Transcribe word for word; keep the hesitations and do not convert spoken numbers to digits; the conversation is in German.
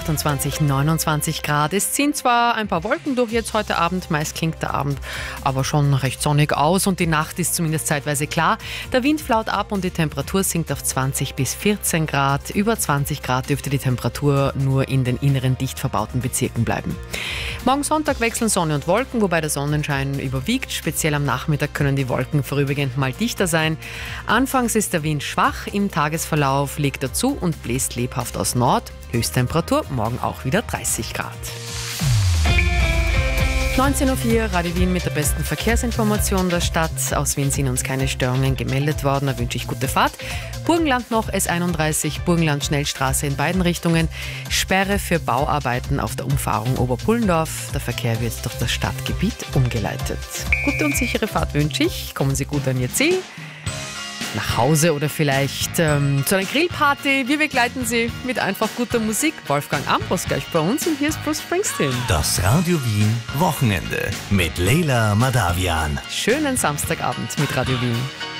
achtundzwanzig, neunundzwanzig Grad. Es ziehen zwar ein paar Wolken durch jetzt heute Abend, meist klingt der Abend aber schon recht sonnig aus und die Nacht ist zumindest zeitweise klar. Der Wind flaut ab und die Temperatur sinkt auf zwanzig bis vierzehn Grad. Über zwanzig Grad dürfte die Temperatur nur in den inneren dicht verbauten Bezirken bleiben. Morgen Sonntag wechseln Sonne und Wolken, wobei der Sonnenschein überwiegt. Speziell am Nachmittag können die Wolken vorübergehend mal dichter sein. Anfangs ist der Wind schwach, im Tagesverlauf legt er zu und bläst lebhaft aus Nord. Höchsttemperatur morgen auch wieder dreißig Grad. neunzehn Uhr vier, Radio Wien mit der besten Verkehrsinformation der Stadt. Aus Wien sind uns keine Störungen gemeldet worden. Da wünsche ich gute Fahrt. Burgenland noch S einunddreißig, Burgenland Schnellstraße in beiden Richtungen. Sperre für Bauarbeiten auf der Umfahrung Oberpullendorf. Der Verkehr wird durch das Stadtgebiet umgeleitet. Gute und sichere Fahrt wünsche ich. Kommen Sie gut an Ihr Ziel. Nach Hause oder vielleicht ähm, zu einer Grillparty. Wir begleiten Sie mit einfach guter Musik. Wolfgang Ambros gleich bei uns und hier ist Bruce Springsteen. Das Radio Wien Wochenende mit Leila Madavian. Schönen Samstagabend mit Radio Wien.